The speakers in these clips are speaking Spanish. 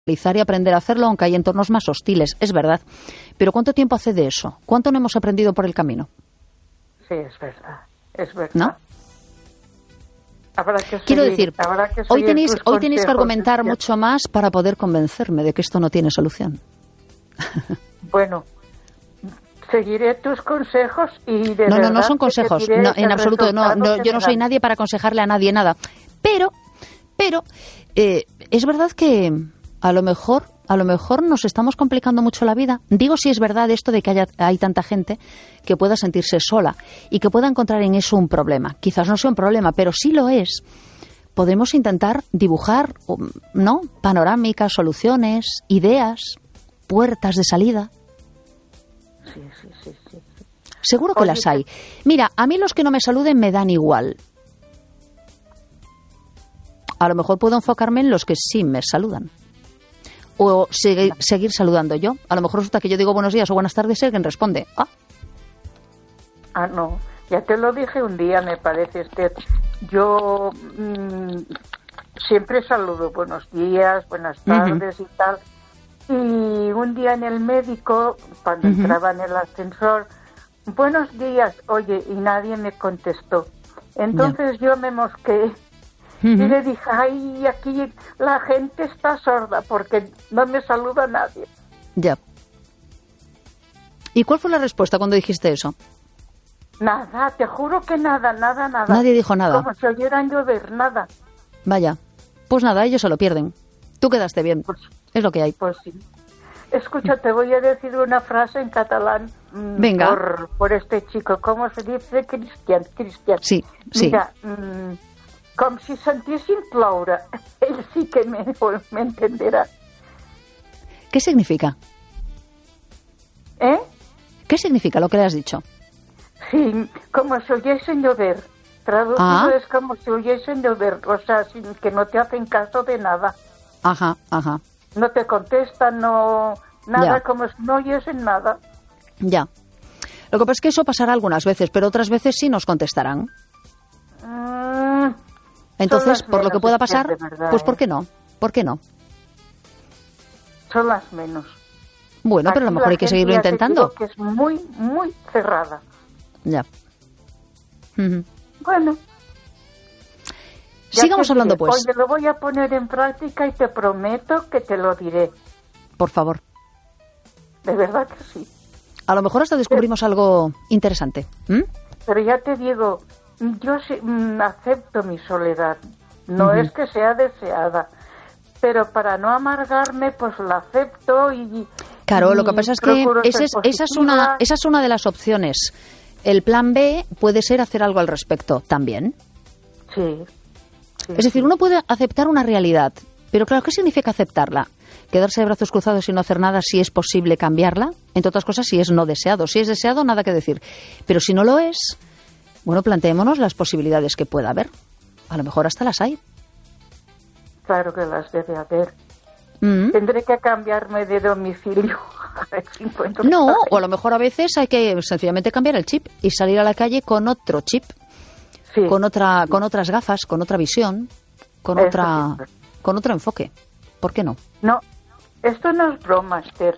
y aprender a hacerlo, aunque hay entornos más hostiles, es verdad. Pero ¿cuánto tiempo hace de eso? ¿Cuánto no hemos aprendido por el camino? Sí, es verdad, es verdad. ¿No? Quiero decir, hoy tenéis que argumentar mucho más para poder convencerme de que esto no tiene solución. Bueno, seguiré tus consejos y de verdad no son consejos, no, en absoluto, yo no soy nadie para aconsejarle a nadie nada. Pero es verdad que a lo mejor nos estamos complicando mucho la vida. Digo si es verdad esto de que hay tanta gente que pueda sentirse sola y que pueda encontrar en eso un problema. Quizás no sea un problema, pero sí lo es. Podemos intentar dibujar, ¿no?, panorámicas, soluciones, ideas, puertas de salida. Sí. Seguro que las hay. Mira, a mí los que no me saluden me dan igual. A lo mejor puedo enfocarme en los que sí me saludan. O seguir saludando yo. A lo mejor resulta que yo digo buenos días o buenas tardes y alguien responde. No. Ya te lo dije un día, me parece, Esther. Yo siempre saludo buenos días, buenas tardes y tal. Y un día en el médico, cuando entraba en el ascensor, buenos días, oye, y nadie me contestó. Entonces yo me mosqué. Y le dije, ay, aquí la gente está sorda porque no me saluda nadie. Ya. ¿Y cuál fue la respuesta cuando dijiste eso? Nada, te juro que nada. Nadie dijo nada. Como si oyeran llover, nada. Vaya. Pues nada, ellos se lo pierden. Tú quedaste bien. Pues, es lo que hay. Pues sí. Escucha, te voy a decir una frase en catalán. Venga. Por este chico. ¿Cómo se dice? Cristian. Sí. Mira, com si sentissin ploure. Él sí que me entenderá. ¿Qué significa? ¿Qué significa lo que le has dicho? Sí, como si oyesen llover. Traducido es como si oyesen llover. O sea, sin que no te hacen caso de nada. Ajá. No te contestan, nada, ya. Como si no oyesen nada. Ya. Lo que pasa es que eso pasará algunas veces, pero otras veces sí nos contestarán. Entonces, por lo que pueda pasar, verdad, pues ¿por qué no? ¿Por qué no? Son las menos. Bueno, aquí pero a lo mejor hay que seguirlo intentando. Que es muy, muy cerrada. Ya. Bueno. Sigamos hablando, pues. Oye, lo voy a poner en práctica y te prometo que te lo diré. Por favor. De verdad que sí. A lo mejor hasta descubrimos algo interesante. Pero ya te digo, yo acepto mi soledad. No es que sea deseada, pero para no amargarme, pues la acepto y... Claro, lo que pasa es que esa es una de las opciones. El plan B puede ser hacer algo al respecto también. Sí. Es decir, uno puede aceptar una realidad, pero claro, ¿qué significa aceptarla? Quedarse de brazos cruzados y no hacer nada si es posible cambiarla, entre otras cosas si es no deseado. Si es deseado, nada que decir. Pero si no lo es, bueno, planteémonos las posibilidades que pueda haber. A lo mejor hasta las hay. Claro que las debe haber. Tendré que cambiarme de domicilio. No, o a lo mejor a veces hay que sencillamente cambiar el chip y salir a la calle con otro chip. Sí. Con otras gafas, con otra visión, con otro enfoque. ¿Por qué no? No, esto no es broma, Esther.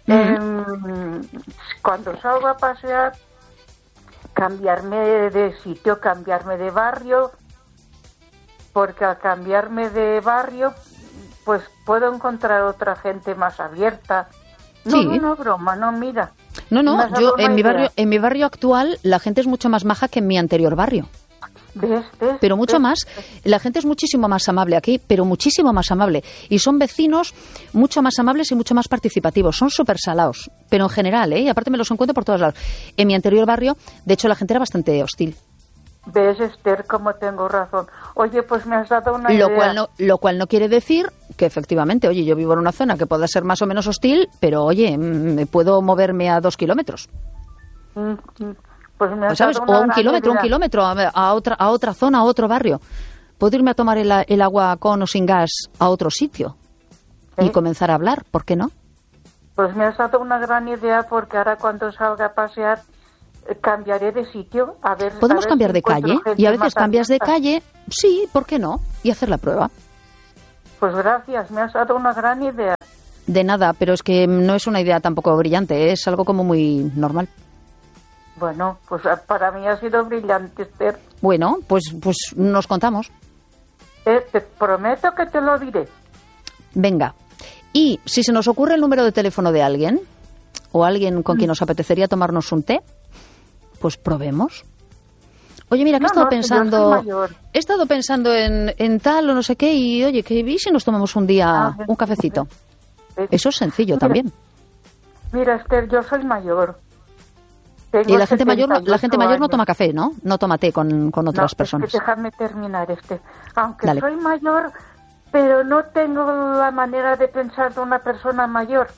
Cuando salgo a pasear, cambiarme de sitio, cambiarme de barrio, porque al cambiarme de barrio, pues puedo encontrar otra gente más abierta. No, sí. No, broma, no, mira. No, yo en mi barrio actual la gente es mucho más maja que en mi anterior barrio. ¿Ves? Pero mucho más. La gente es muchísimo más amable aquí, pero muchísimo más amable. Y son vecinos mucho más amables y mucho más participativos. Son súper salados. Pero en general, y aparte me los encuentro por todos lados. En mi anterior barrio, de hecho, la gente era bastante hostil. ¿Ves, Esther, cómo tengo razón? Oye, pues me has dado una idea. Lo cual no quiere decir que efectivamente, oye, yo vivo en una zona que pueda ser más o menos hostil, pero oye, me puedo moverme a 2 kilómetros. Pues me has ¿sabes? dado O un kilómetro a otra zona, a otro barrio. Puedo irme a tomar el agua con o sin gas a otro sitio y comenzar a hablar, ¿por qué no? Pues me has dado una gran idea, porque ahora cuando salga a pasear cambiaré de sitio. Podemos cambiar si de calle y a veces cambias de calle, sí, ¿por qué no? Y hacer la prueba. Pues gracias, me has dado una gran idea. De nada, pero es que no es una idea tampoco brillante, es algo como muy normal. Bueno, pues para mí ha sido brillante, Esther. Bueno, pues nos contamos. Te prometo que te lo diré. Venga. Y si se nos ocurre el número de teléfono de alguien, o alguien con quien nos apetecería tomarnos un té, pues probemos. Oye, mira, que he estado pensando en tal o no sé qué, y oye, que ¿y si nos tomamos un día un cafecito? Eso es sencillo también. Mira, Esther, yo soy mayor. Y la gente mayor no toma café, ¿no? No toma té con otras personas. Déjame terminar, Aunque Dale. soy mayor, pero no tengo la manera de pensar de una persona mayor.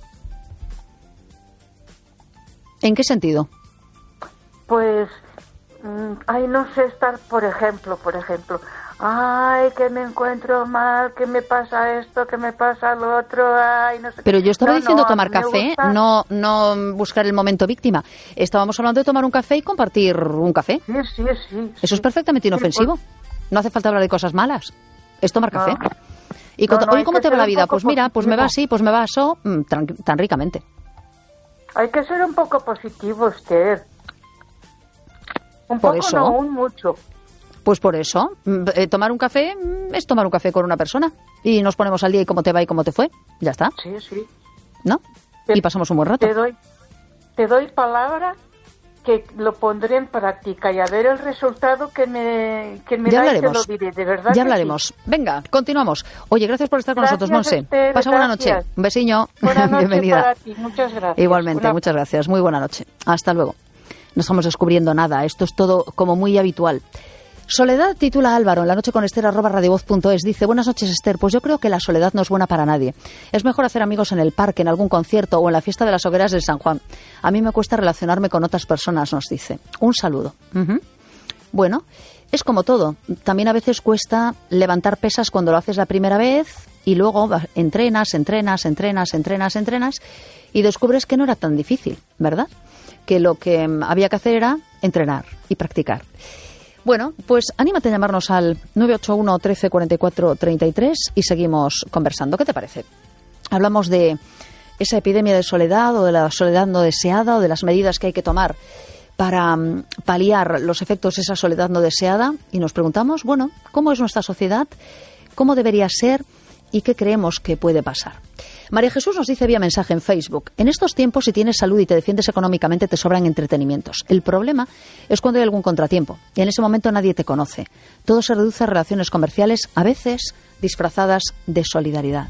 ¿En qué sentido? Pues, no sé estar, por ejemplo, ay, que me encuentro mal, que me pasa esto, que me pasa lo otro, ay, no sé. Pero yo estaba diciendo tomar café, gusta... no buscar el momento víctima. Estábamos hablando de tomar un café y compartir un café. Sí. Eso es perfectamente inofensivo. No hace falta hablar de cosas malas. Es tomar café. Y oye, ¿cómo te va la vida? Pues mira, pues me va así, pues me va eso, tan ricamente. Hay que ser un poco positivo, Esther. Un por poco, eso, no, un mucho. Pues por eso, tomar un café es tomar un café con una persona. Y nos ponemos al día y cómo te va y cómo te fue. Ya está. Sí. ¿No? Y pasamos un buen rato. Te doy palabra que lo pondré en práctica y a ver el resultado que me da y te lo diré, de verdad. Ya hablaremos. Sí. Venga, continuamos. Oye, gracias por estar con nosotros, Monse. Pasa buena noche. Un besiño. Buena noche. Bienvenida. Para ti. Muchas gracias. Igualmente, muchas gracias. Muy buena noche. Hasta luego. No estamos descubriendo nada. Esto es todo como muy habitual. Soledad titula Álvaro en la noche con Esther @radiovoz.es. Dice: buenas noches, Esther. Pues yo creo que la soledad no es buena para nadie. Es mejor hacer amigos en el parque, en algún concierto o en la fiesta de las hogueras del San Juan. A mí me cuesta relacionarme con otras personas, nos dice. Un saludo. Bueno, es como todo. También a veces cuesta levantar pesas cuando lo haces la primera vez y luego entrenas y descubres que no era tan difícil, ¿verdad? Que lo que había que hacer era entrenar y practicar. Bueno, pues anímate a llamarnos al 981 13 44 33 y seguimos conversando. ¿Qué te parece? Hablamos de esa epidemia de soledad o de la soledad no deseada o de las medidas que hay que tomar para paliar los efectos de esa soledad no deseada y nos preguntamos, bueno, ¿cómo es nuestra sociedad? ¿Cómo debería ser? ¿Y qué creemos que puede pasar? María Jesús nos dice vía mensaje en Facebook: en estos tiempos, si tienes salud y te defiendes económicamente, te sobran entretenimientos. El problema es cuando hay algún contratiempo y en ese momento nadie te conoce. Todo se reduce a relaciones comerciales, a veces disfrazadas de solidaridad.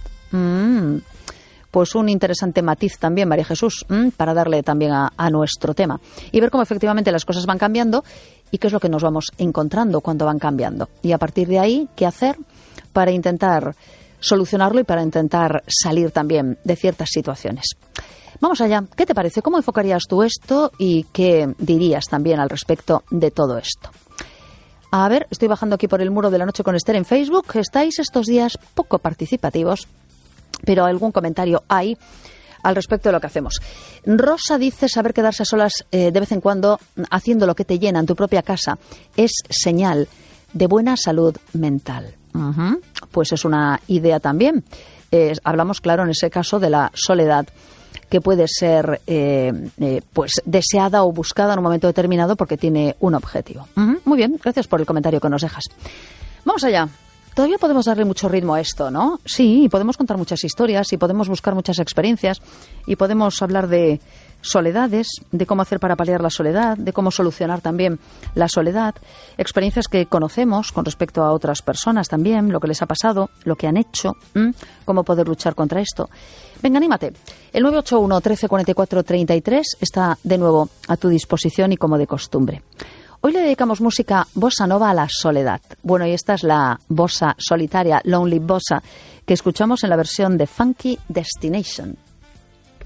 Pues un interesante matiz también, María Jesús, para darle también a nuestro tema y ver cómo efectivamente las cosas van cambiando y qué es lo que nos vamos encontrando cuando van cambiando. Y a partir de ahí, ¿qué hacer para intentar solucionarlo y para intentar salir también de ciertas situaciones? Vamos allá. ¿Qué te parece? ¿Cómo enfocarías tú esto y qué dirías también al respecto de todo esto? A ver, estoy bajando aquí por el muro de la noche con Esther en Facebook. Estáis estos días poco participativos, pero algún comentario hay al respecto de lo que hacemos. Rosa dice: saber quedarse a solas de vez en cuando haciendo lo que te llena en tu propia casa es señal de buena salud mental. Pues es una idea también. Hablamos, claro, en ese caso de la soledad que puede ser pues deseada o buscada en un momento determinado porque tiene un objetivo. Muy bien, gracias por el comentario que nos dejas. Vamos allá. Todavía podemos darle mucho ritmo a esto, ¿no? Sí, podemos contar muchas historias y podemos buscar muchas experiencias y podemos hablar de soledades, de cómo hacer para paliar la soledad, de cómo solucionar también la soledad, experiencias que conocemos con respecto a otras personas también, lo que les ha pasado, lo que han hecho, cómo poder luchar contra esto. Venga, anímate. El 981 13 44 33 está de nuevo a tu disposición y como de costumbre. Hoy le dedicamos música bossa nova a la soledad. Bueno, y esta es la bossa solitaria, Lonely Bossa, que escuchamos en la versión de Funky Destination.